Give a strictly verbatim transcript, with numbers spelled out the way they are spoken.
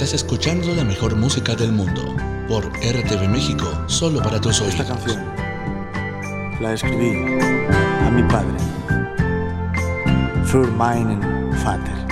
Estás escuchando la mejor música del mundo por R T V México, solo para tus oídos. Esta canción la escribí a mi padre, für meinen Vater.